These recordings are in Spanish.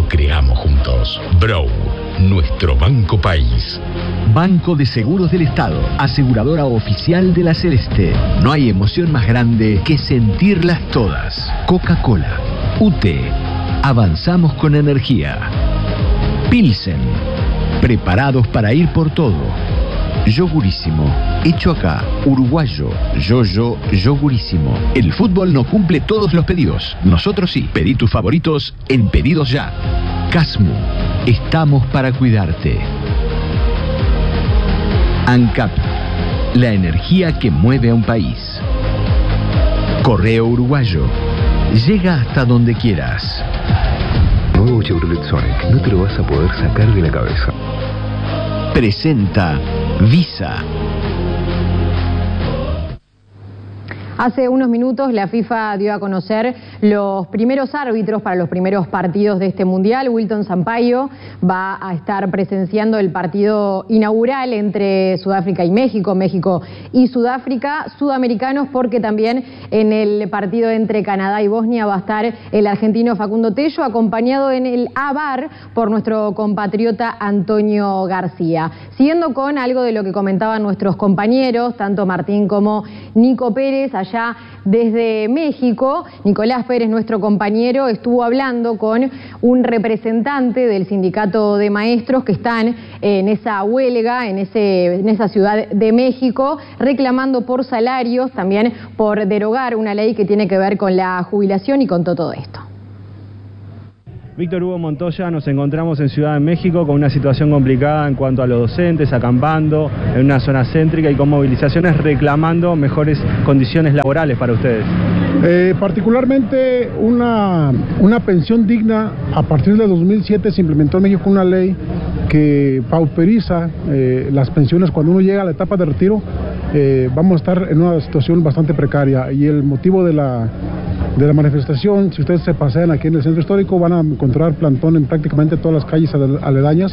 lo creamos juntos. Brow, nuestro banco país. Banco de Seguros del Estado, aseguradora oficial de la Celeste. No hay emoción más grande que sentirlas todas. Coca-Cola, UTE, avanzamos con energía. Pilsen, preparados para ir por todo. Yogurísimo, hecho acá, uruguayo. Yogurísimo. El fútbol no cumple todos los pedidos. Nosotros sí. Pedí tus favoritos en Pedidos Ya. Casmu, estamos para cuidarte. ANCAP, la energía que mueve a un país. Correo Uruguayo, llega hasta donde quieras. Nuevo Chevrolet Sonic, no te lo vas a poder sacar de la cabeza. Presenta Visa. Hace unos minutos la FIFA dio a conocer los primeros árbitros para los primeros partidos de este Mundial. Wilton Sampaio va a estar presenciando el partido inaugural entre Sudáfrica y México, México y Sudáfrica, sudamericanos, porque también en el partido entre Canadá y Bosnia va a estar el argentino Facundo Tello, acompañado en el AVAR por nuestro compatriota Antonio García. Siguiendo con algo de lo que comentaban nuestros compañeros, tanto Martín como Nico Pérez, allá desde México, Nicolás Pérez, nuestro compañero, estuvo hablando con un representante del sindicato de maestros que están en esa huelga, en esa ciudad de México, reclamando por salarios, también por derogar una ley que tiene que ver con la jubilación, y contó todo esto. Víctor Hugo Montoya, nos encontramos en Ciudad de México con una situación complicada en cuanto a los docentes, acampando en una zona céntrica y con movilizaciones reclamando mejores condiciones laborales para ustedes. Particularmente una pensión digna. A partir de 2007 se implementó en México una ley que pauperiza las pensiones. Cuando uno llega a la etapa de retiro, vamos a estar en una situación bastante precaria, y el motivo de la manifestación, si ustedes se pasean aquí en el centro histórico, van a encontrar plantón en prácticamente todas las calles aledañas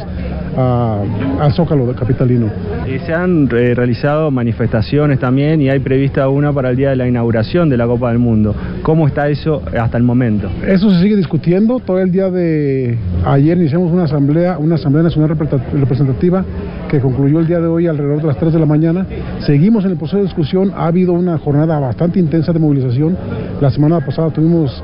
al Zócalo capitalino. Se han realizado manifestaciones también, y hay prevista una para el día de la inauguración de la Copa del Mundo. ¿Cómo está eso hasta el momento? Eso se sigue discutiendo. Todo el día de ayer iniciamos una asamblea nacional representativa que concluyó el día de hoy alrededor de las 3 de la mañana. Seguimos en el proceso de discusión. Ha habido una jornada bastante intensa de movilización. La semana pasada tuvimos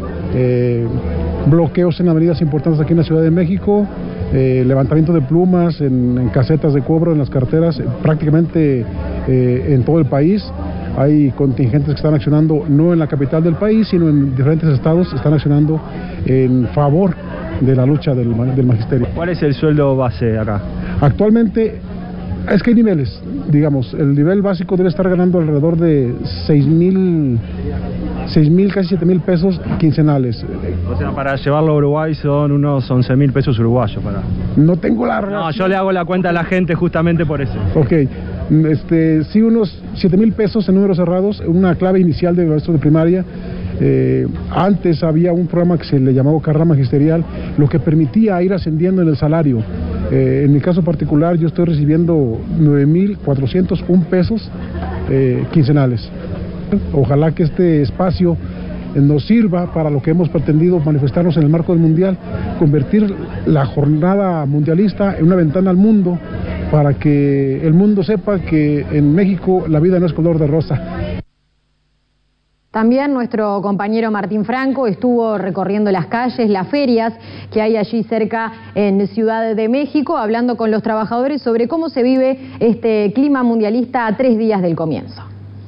bloqueos en avenidas importantes aquí en la Ciudad de México, levantamiento de plumas en casetas de cobro en las carteras, prácticamente en todo el país. Hay contingentes que están accionando no en la capital del país, sino en diferentes estados, están accionando en favor de la lucha del magisterio. ¿Cuál es el sueldo base acá? Actualmente, es que hay niveles, digamos, el nivel básico debe estar ganando alrededor de 6,000, casi 7,000 pesos quincenales. O sea, para llevarlo a Uruguay son unos 11,000 pesos uruguayos. No tengo la relación. No, yo le hago la cuenta a la gente justamente por eso. Ok, sí, unos 7,000 pesos en números cerrados, una clave inicial de maestro de primaria. Antes había un programa que se le llamaba carrera magisterial, lo que permitía ir ascendiendo en el salario. En mi caso particular, yo estoy recibiendo 9,401 pesos quincenales. Ojalá que este espacio nos sirva para lo que hemos pretendido manifestarnos en el marco del Mundial, convertir la jornada mundialista en una ventana al mundo, para que el mundo sepa que en México la vida no es color de rosa. También nuestro compañero Martín Franco estuvo recorriendo las calles, las ferias que hay allí cerca en Ciudad de México, hablando con los trabajadores sobre cómo se vive este clima mundialista a 3 días del comienzo.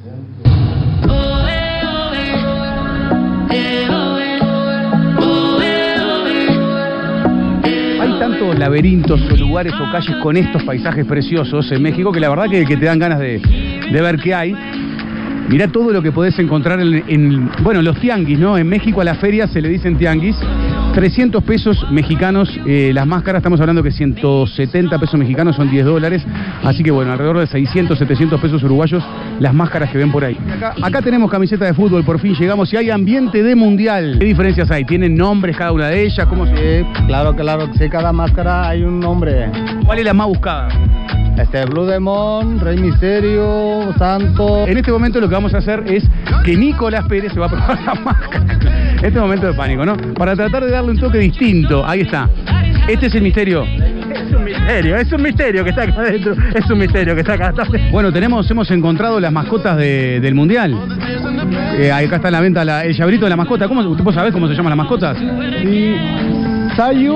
Hay tantos laberintos o lugares o calles con estos paisajes preciosos en México que la verdad que te dan ganas de ver qué hay. Mirá todo lo que podés encontrar en los tianguis, ¿no? En México a las ferias se le dicen tianguis. 300 pesos mexicanos, las máscaras, estamos hablando que 170 pesos mexicanos son $10. Así que bueno, alrededor de 600, 700 pesos uruguayos las máscaras que ven por ahí. Acá tenemos camiseta de fútbol, por fin llegamos, y hay ambiente de mundial. ¿Qué diferencias hay? ¿Tienen nombres cada una de ellas? ¿Cómo se...? Claro, sí, cada máscara hay un nombre. ¿Cuál es la más buscada? Blue Demon, Rey Misterio, Santo. En este momento lo que vamos a hacer es que Nicolás Pérez se va a probar la máscara. Este momento de pánico, ¿no? Para tratar de darle un toque distinto. Ahí está. Este es el misterio. Es un misterio que está acá adentro. Es un misterio que está acá. Bueno, hemos encontrado las mascotas del Mundial. Acá está en la venta el llaverito de la mascota. ¿Vos sabés cómo se llaman las mascotas? Sí, Sayu,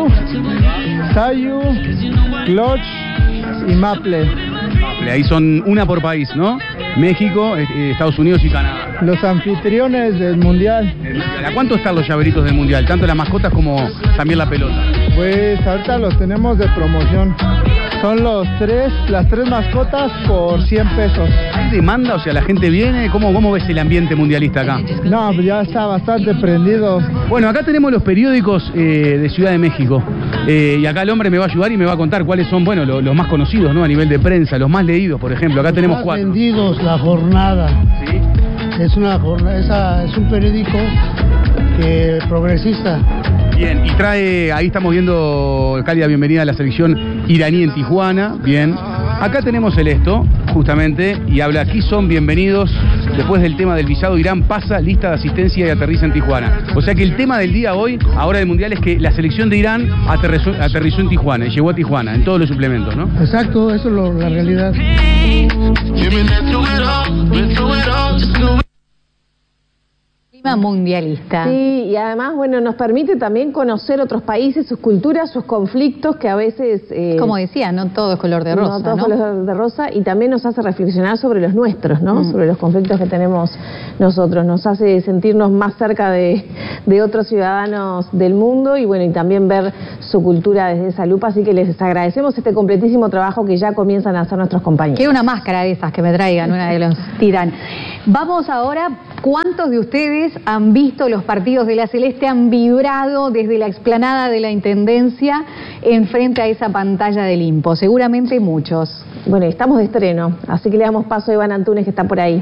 Clutch y Maple. Ahí son una por país, ¿no? México, Estados Unidos y Canadá. Los anfitriones del Mundial. ¿A cuánto están los llaveritos del Mundial? Tanto las mascotas como también la pelota. Pues ahorita los tenemos de promoción. Son las tres mascotas por 100 pesos. ¿Hay demanda? O sea, la gente viene. ¿Cómo ves el ambiente mundialista acá? No, pues ya está bastante prendido. Bueno, acá tenemos los periódicos de Ciudad de México. Y acá el hombre me va a ayudar y me va a contar cuáles son, bueno, los más conocidos, ¿no? A nivel de prensa, los más leídos, por ejemplo. Acá tenemos 4. Vendidos, La Jornada. ¿Sí? Es un periódico progresista. Bien, y trae, ahí estamos viendo cálida bienvenida a la selección iraní en Tijuana. Bien, acá tenemos el esto, justamente, y habla: aquí son bienvenidos. Después del tema del visado, Irán pasa lista de asistencia y aterriza en Tijuana. O sea que el tema del día hoy, ahora del Mundial, es que la selección de Irán aterrizó en Tijuana y llegó a Tijuana, en todos los suplementos, ¿no? Exacto, eso es la realidad. Mundialista. Sí, y además, bueno, nos permite también conocer otros países, sus culturas, sus conflictos, que a veces... como decía, no todo es color de rosa, no todo es color de rosa, y también nos hace reflexionar sobre los nuestros, ¿no? Sobre los conflictos que tenemos nosotros, nos hace sentirnos más cerca de otros ciudadanos del mundo, y bueno, y también ver su cultura desde esa lupa, así que les agradecemos este completísimo trabajo que ya comienzan a hacer nuestros compañeros. Quiero una máscara de esas que me traigan, una de los tiran. Vamos ahora, ¿cuántos de ustedes han visto los partidos de la Celeste, han vibrado desde la explanada de la Intendencia enfrente a esa pantalla del Impo? Seguramente muchos. Bueno, estamos de estreno, así que le damos paso a Iván Antunes, que está por ahí.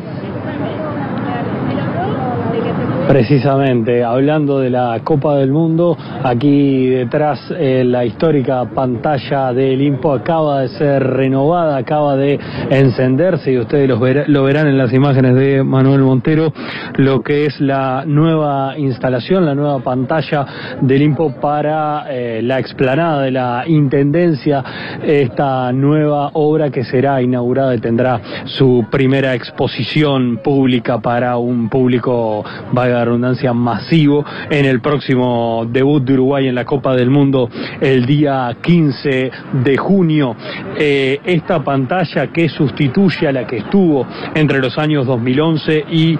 Precisamente, hablando de la Copa del Mundo, aquí detrás la histórica pantalla del Impo acaba de ser renovada, acaba de encenderse, y ustedes lo verán en las imágenes de Manuel Montero, lo que es la nueva instalación, la nueva pantalla del Impo para la explanada de la Intendencia, esta nueva obra que será inaugurada y tendrá su primera exposición pública para un público, valga la redundancia, masivo, en el próximo debut de Uruguay en la Copa del Mundo el día 15 de junio. Esta pantalla que sustituye a la que estuvo entre los años 2011 y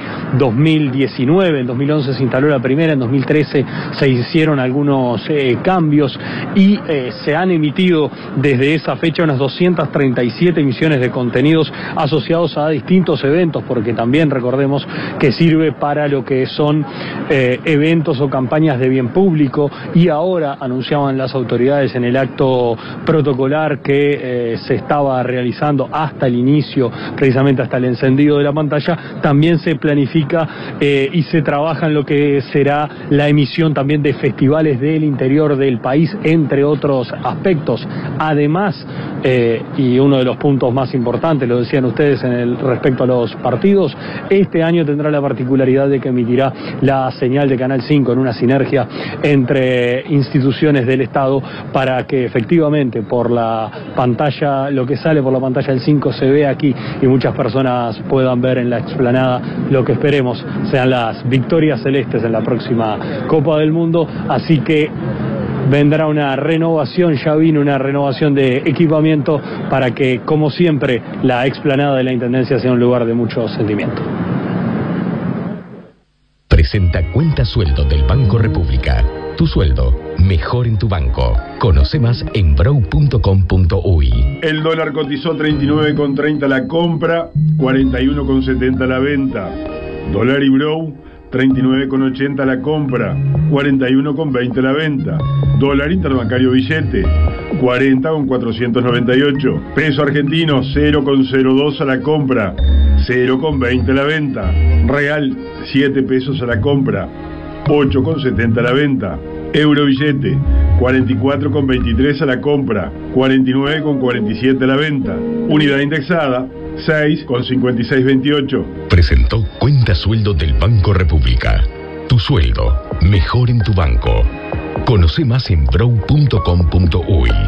2019. En 2011 se instaló la primera, en 2013 se hicieron algunos cambios y se han emitido desde esa fecha unas 237 emisiones de contenidos asociados a distintos eventos, porque también recordemos que sirve para lo que son eventos o campañas de bien público, y ahora anunciaban las autoridades en el acto protocolar que se estaba realizando hasta el inicio, precisamente hasta el encendido de la pantalla, también se planifica y se trabaja en lo que será la emisión también de festivales del interior del país, entre otros aspectos. Además, y uno de los puntos más importantes, lo decían ustedes respecto a los partidos, este año tendrá la particularidad de que emitirá la señal de Canal 5 en una sinergia entre instituciones del Estado, para que efectivamente por la pantalla, lo que sale por la pantalla del 5 se vea aquí y muchas personas puedan ver en la explanada lo que esperemos sean las victorias celestes en la próxima Copa del Mundo. Así que vendrá una renovación, ya vino una renovación de equipamiento para que, como siempre, la explanada de la Intendencia sea un lugar de mucho sentimiento. Presenta Cuenta Sueldo del Banco República. Tu sueldo, mejor en tu banco. Conoce más en brow.com.uy. El dólar cotizó 39,30 la compra, 41,70 la venta. Dólar y Brow, 39,80 la compra, 41,20 la venta. Dólar interbancario billete, 40,498. Peso argentino, 0,02 a la compra, 0,20 a la venta. Real, 7 pesos a la compra, 8,70 a la venta. Euro billete, 44,23 a la compra, 49,47 a la venta. Unidad indexada, 6,5628. Presentó Cuenta Sueldo del Banco República. Tu sueldo, mejor en tu banco. Conoce más en brow.com.uy.